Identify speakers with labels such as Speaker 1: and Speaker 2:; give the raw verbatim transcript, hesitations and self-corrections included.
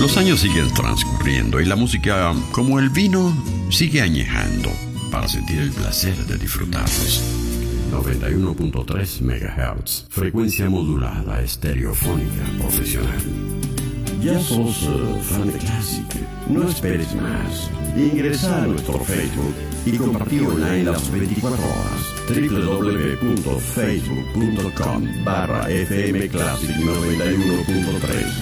Speaker 1: Los años siguen transcurriendo y la música, como el vino, sigue añejando para sentir el placer de disfrutarlos. noventa y uno punto tres megahertz, frecuencia modulada estereofónica profesional. ¿Ya sos uh, fan de Classic? No esperes más. Ingresa a nuestro Facebook y compartí online las veinticuatro horas. doble u doble u doble u punto facebook punto com barra fm classic noventa y uno punto tres.